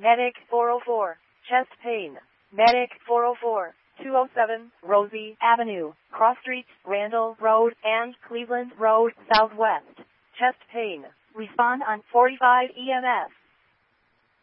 Medic 404, chest pain. Medic 404, 207, Rosie Avenue, Cross Street, Randall Road, and Cleveland Road, Southwest. Chest pain. Respond on 45 EMS.